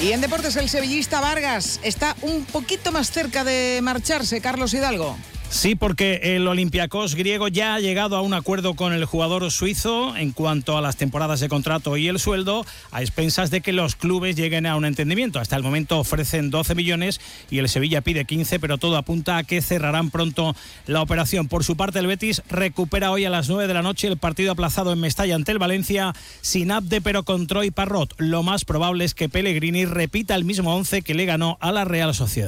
Y en deportes, el sevillista Vargas está un poquito más cerca de marcharse, Carlos Hidalgo. Sí, porque el Olympiacos griego ya ha llegado a un acuerdo con el jugador suizo en cuanto a las temporadas de contrato y el sueldo, a expensas de que los clubes lleguen a un entendimiento. Hasta el momento ofrecen 12 millones y el Sevilla pide 15, pero todo apunta a que cerrarán pronto la operación. Por su parte, el Betis recupera hoy a las 9 de la noche el partido aplazado en Mestalla ante el Valencia, sin Abde pero con Troy Parrot. Lo más probable es que Pellegrini repita el mismo 11 que le ganó a la Real Sociedad.